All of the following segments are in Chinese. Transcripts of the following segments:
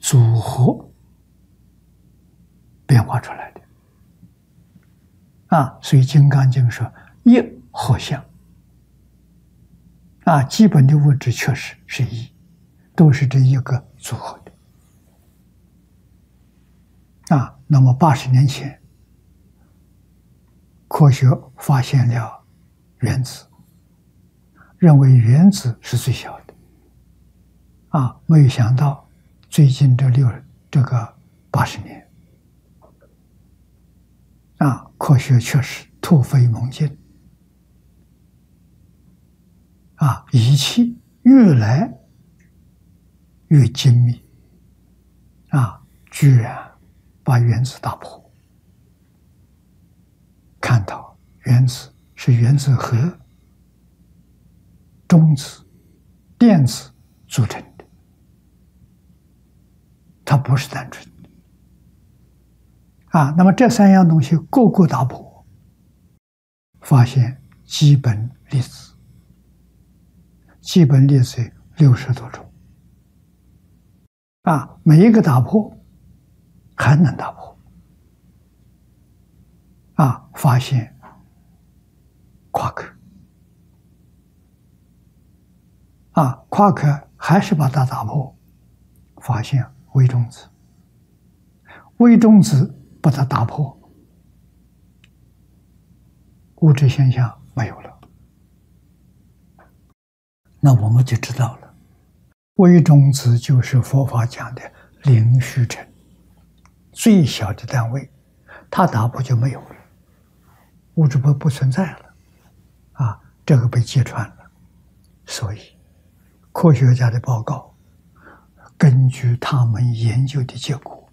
组合变化出来的。所以《金刚经》说一合相。基本的物质确实是一，都是这一个组合的。那么80年前，科学发现了原子，认为原子是最小的。没有想到最近这个80年，科学确实突飞猛进。仪器越来越精密，居然把原子打破，看到原子是原子核、中子、电子组成的，它不是单纯的。那么这3样东西个个打破，发现基本粒子。基本粒子60多种，每一个打破还能打破，发现夸克，夸克还是把它打破，发现微中子，微中子把它打破，物质现象没有了。那我们就知道了，微中子就是佛法讲的零虚尘，最小的单位，它打破就没有了，物质不存在了，这个被揭穿了。所以科学家的报告，根据他们研究的结果，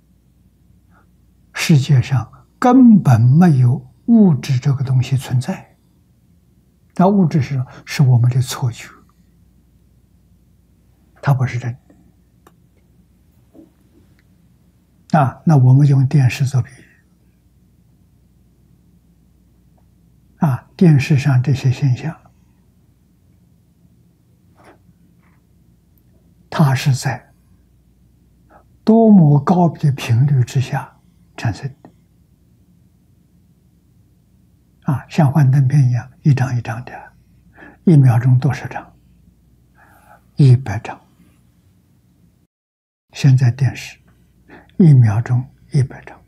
世界上根本没有物质这个东西存在。那物质是我们的错觉，它不是真的。那我们用电视做比喻，电视上这些现象，它是在多么高的频率之下产生的。像幻灯片一样，一张一张的，1秒钟多少张？100张。现在电视1秒钟100张，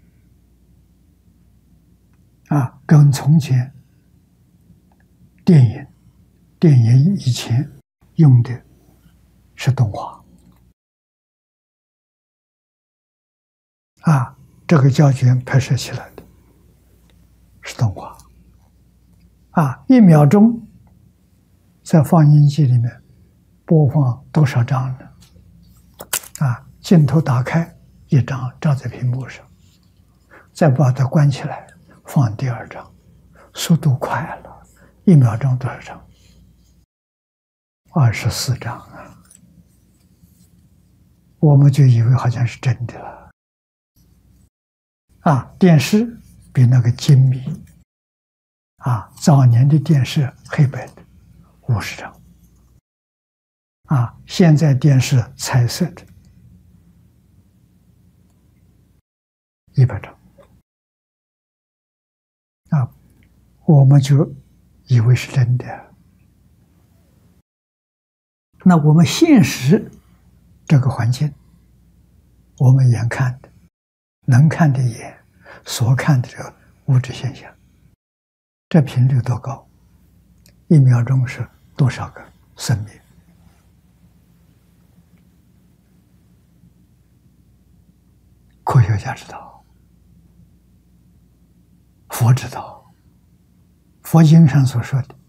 跟从前电影以前用的是动画，这个胶卷拍摄起来的是动画。1秒钟在放映机里面播放多少张呢？镜头打开1张照在屏幕上，再把它关起来放第2张，速度快了，1秒钟多少张？24张我们就以为好像是真的了。电视比那个精密。早年的电视黑白的50张，现在电视彩色的100张，我们就以为是真的。那我们现实这个环境，我们眼看的、能看的眼所看的这个物质现象，这频率多高？1秒钟是多少个生命？科学家知道，佛知道，佛经上所说的，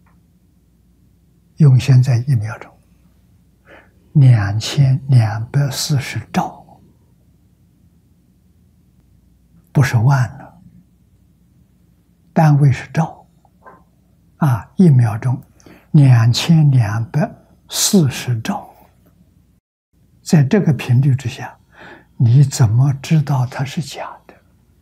用现在1秒钟2240兆，不是万了，单位是兆。1秒钟2240兆，在这个频率之下，你怎么知道它是假的？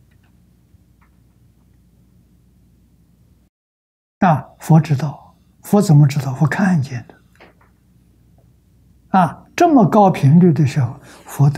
佛知道，佛怎么知道？佛看见的。这么高频率的时候，佛